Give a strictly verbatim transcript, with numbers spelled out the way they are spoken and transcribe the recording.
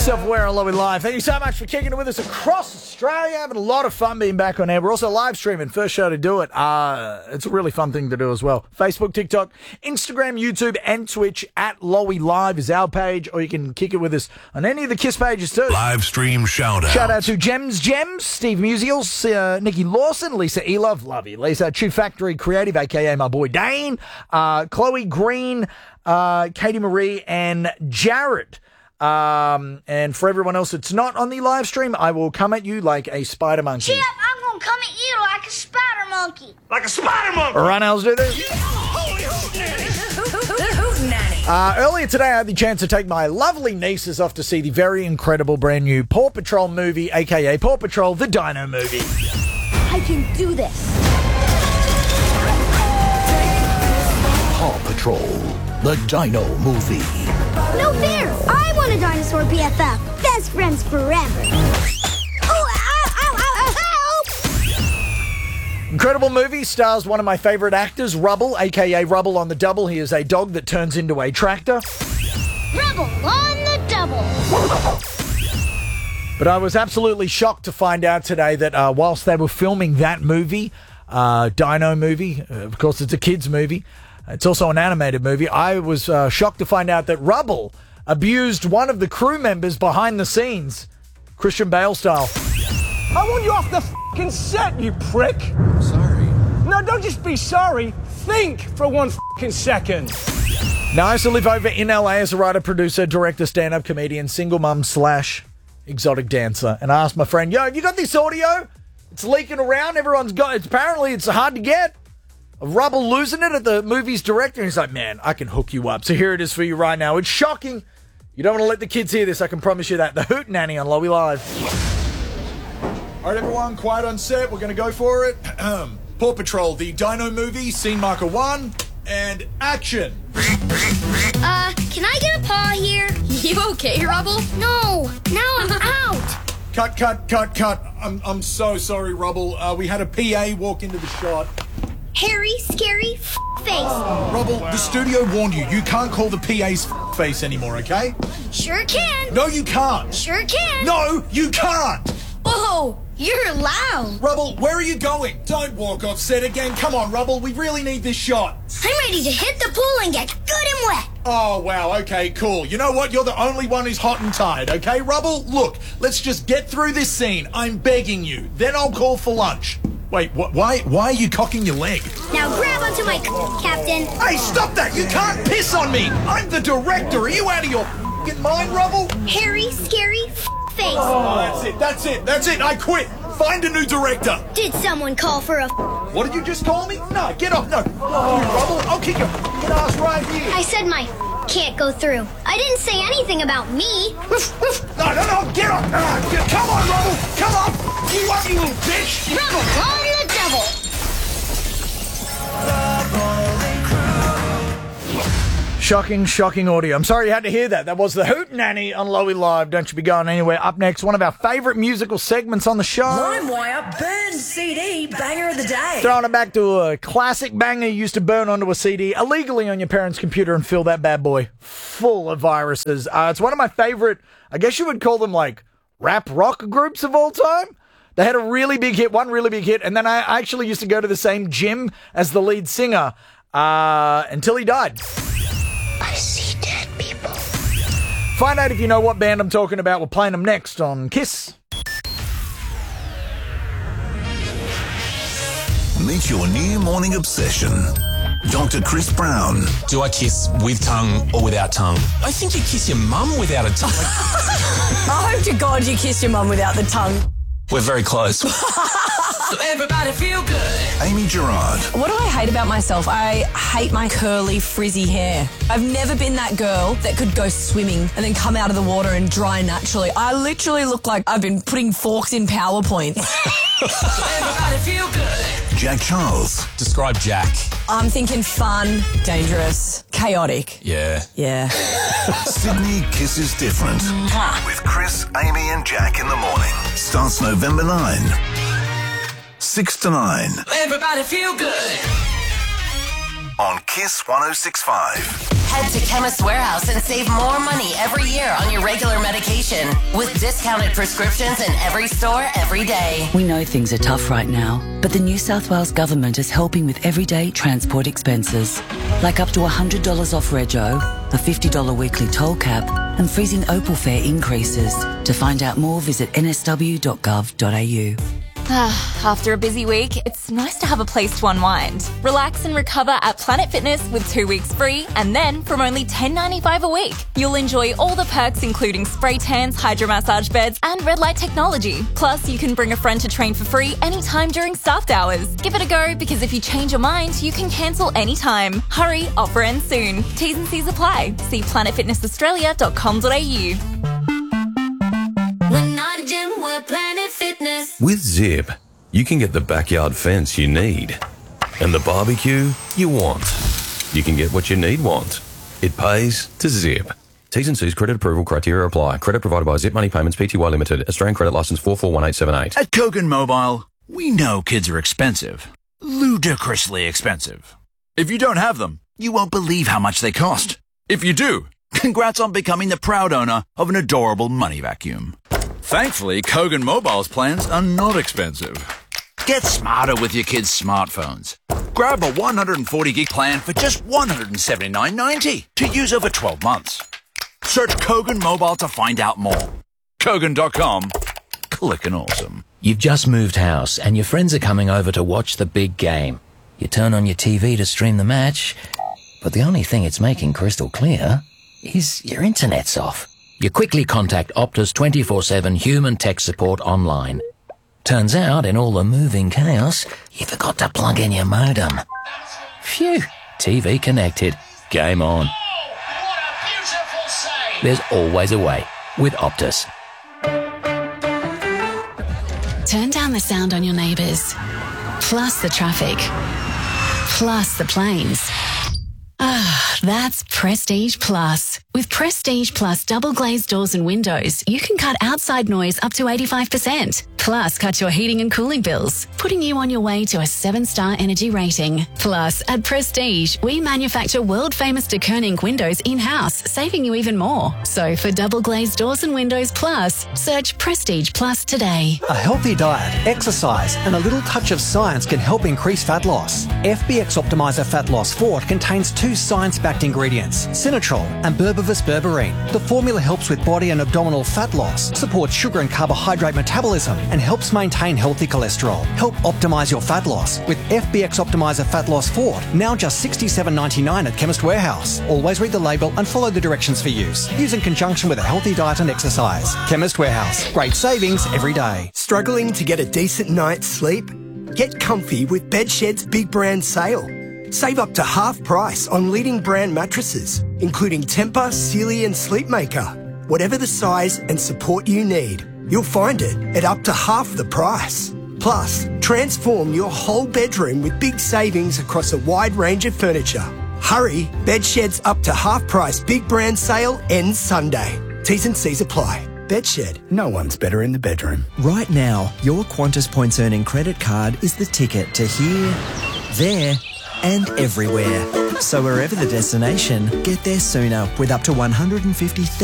Self-aware on Lowy Live. Thank you so much for kicking it with us across Australia. Having a lot of fun being back on air. We're also live streaming. First show to do it. Uh, it's a really fun thing to do as well. Facebook, TikTok, Instagram, YouTube, and Twitch at Lowy Live is our page, or you can kick it with us on any of the KISS pages too. Live stream shout out. Shout out to Gems Gems, Steve Musials, uh, Nikki Lawson, Lisa Elove, love you, Lisa, Chew Factory Creative, aka my boy Dane, uh, Chloe Green, uh, Katie Marie, and Jared. Um, and for everyone else that's not on the live stream, I will come at you like a spider monkey. Chip, I'm gonna come at you like a spider monkey. Like a spider monkey. All right, now let's do this. Yeah, holy hootenanny. Hootenanny. Uh, earlier today, I had the chance to take my lovely nieces off to see the very incredible brand new Paw Patrol movie, aka Paw Patrol, the Dino movie. I can do this. Paw Patrol, the Dino movie. No fair. I want a dinosaur B F F. Best friends forever. Oh, ow, ow, ow, ow. Incredible movie, stars one of my favorite actors, Rubble, aka Rubble on the Double. He is a dog that turns into a tractor. Rubble on the double. But I was absolutely shocked to find out today that uh, whilst they were filming that movie, uh, Dino movie, uh, of course it's a kids movie, it's also an animated movie, I was uh, shocked to find out that Rubble abused one of the crew members behind the scenes, Christian Bale style. I want you off the fucking set, you prick. Sorry. No, don't just be sorry. Think for one fucking second. Now, I used to live over in L A as a writer, producer, director, stand-up comedian, single mum slash exotic dancer. And I asked my friend, yo, have you got this audio? It's leaking around. Everyone's got it. Apparently, it's hard to get. Rubble losing it at the movie's director. And he's like, man, I can hook you up. So here it is for you right now. It's shocking. You don't want to let the kids hear this. I can promise you that. The Hootenanny on Lowy Live. All right, everyone, quiet on set. We're going to go for it. Paw Patrol, the Dino movie, scene marker one, and action. Uh, can I get a paw here? You okay, Rubble? No, now I'm out. Cut, cut, cut, cut. I'm, I'm so sorry, Rubble. Uh, we had a P A walk into the shot. Hairy, scary f- face. Rubble, the studio warned you. You can't call the P A's f- face anymore, okay? Sure can. No, you can't. Sure can. No, you can't. Oh, you're loud. Rubble, where are you going? Don't walk off set again. Come on, Rubble. We really need this shot. I'm ready to hit the pool and get good and wet. Oh, wow. Okay, cool. You know what? You're the only one who's hot and tired, okay, Rubble? Look, let's just get through this scene. I'm begging you. Then I'll call for lunch. Wait, wh- why why are you cocking your leg? Now grab onto my c- captain. Hey, stop that! You can't piss on me! I'm the director! Are you out of your f***ing mind, Rubble? Hairy, scary f- face. Oh, that's it, that's it, that's it! I quit! Find a new director! Did someone call for a f- What did you just call me? No, get off! No! Oh, you Rubble! I'll kick your f***ing ass right here! I said my f- can't go through. I didn't say anything about me. No, no, no! Get off! Ah, get, come on, Rubble! Come on! You up, you little bitch! Rubble on the double. Shocking, shocking audio. I'm sorry you had to hear that. That was the Hootenanny on Lowy Live. Don't you be going anywhere. Up next, one of our favourite musical segments on the show. LimeWire burn C D banger of the day. Throwing it back to a classic banger you used to burn onto a C D illegally on your parents' computer and fill that bad boy full of viruses. Uh, it's one of my favourite, I guess you would call them like rap rock groups of all time. They had a really big hit, one really big hit, and then I actually used to go to the same gym as the lead singer uh, until he died. I see dead people. Find out if you know what band I'm talking about. We're playing them next on KISS. Meet your new morning obsession, Doctor Chris Brown. Do I kiss with tongue or without tongue? I think you kiss your mum without a tongue. I hope to God you kiss your mum without the tongue. We're very close. So everybody feel good. Amy Gerard. What do I hate about myself? I hate my curly, frizzy hair. I've never been that girl that could go swimming and then come out of the water and dry naturally. I literally look like I've been putting forks in PowerPoint. So everybody feel good. Jack Charles. Describe Jack. I'm thinking fun, dangerous, chaotic. Yeah. Yeah. Sydney Kisses Different. With Chris, Amy and Jack in the morning. Starts November ninth. six to nine. Everybody feel good. On KISS one oh six point five. Head to Chemist Warehouse and save more money every year on your regular medication with discounted prescriptions in every store every day. We know things are tough right now, but the New South Wales Government is helping with everyday transport expenses, like up to one hundred dollars off rego, a fifty dollars weekly toll cap, and freezing Opal fare increases. To find out more, visit n s w dot gov dot a u. After a busy week, it's nice to have a place to unwind. Relax and recover at Planet Fitness with two weeks free, and then from only ten dollars ninety-five a week. You'll enjoy all the perks including spray tans, hydro massage beds, and red light technology. Plus, you can bring a friend to train for free anytime during staffed hours. Give it a go, because if you change your mind, you can cancel anytime. Hurry, offer ends soon. T's and C's apply. See planet fitness australia dot com dot a u. We're not a gym, we're Planet Fitness. With Zip, you can get the backyard fence you need and the barbecue you want. You can get what you need want. It pays to Zip. T's and C's credit approval criteria apply. Credit provided by Zip Money Payments Pty Limited. Australian credit license four four one eight seven eight. At Kogan Mobile, we know kids are expensive. Ludicrously expensive. If you don't have them, you won't believe how much they cost. If you do, congrats on becoming the proud owner of an adorable money vacuum. Thankfully, Kogan Mobile's plans are not expensive. Get smarter with your kids' smartphones. Grab a one hundred forty gig plan for just one hundred seventy-nine ninety to use over twelve months. Search Kogan Mobile to find out more. Kogan dot com. Clickin' awesome. You've just moved house and your friends are coming over to watch the big game. You turn on your T V to stream the match, but the only thing it's making crystal clear is your internet's off. You quickly contact Optus twenty-four seven human tech support online. Turns out, in all the moving chaos, you forgot to plug in your modem. Phew, T V connected. Game on. There's always a way with Optus. Turn down the sound on your neighbours, plus the traffic, plus the planes. Ah, that's Prestige Plus. With Prestige Plus double glazed doors and windows, you can cut outside noise up to eighty-five percent. Plus, cut your heating and cooling bills, putting you on your way to a seven-star energy rating. Plus, at Prestige, we manufacture world-famous de Koning windows in-house, saving you even more. So, for double glazed doors and windows plus, search Prestige Plus today. A healthy diet, exercise, and a little touch of science can help increase fat loss. F B X Optimizer Fat Loss Fort contains two science-backed ingredients, Sinatrol and Berberis berberine. The formula helps with body and abdominal fat loss, supports sugar and carbohydrate metabolism, and helps maintain healthy cholesterol. Help optimise your fat loss with F B X Optimizer Fat Loss Fort, now just sixty-seven ninety-nine at Chemist Warehouse. Always read the label and follow the directions for use. Use in conjunction with a healthy diet and exercise. Chemist Warehouse. Great savings every day. Struggling to get a decent night's sleep? Get comfy with Bedshed's big brand sale. Save up to half price on leading brand mattresses, including Tempur, Sealy and Sleepmaker. Whatever the size and support you need, you'll find it at up to half the price. Plus, transform your whole bedroom with big savings across a wide range of furniture. Hurry, Bedshed's up to half price big brand sale ends Sunday. T's and C's apply. Bedshed, no one's better in the bedroom. Right now, your Qantas Points Earning credit card is the ticket to here, there and everywhere. So wherever the destination, get there sooner with up to one hundred fifty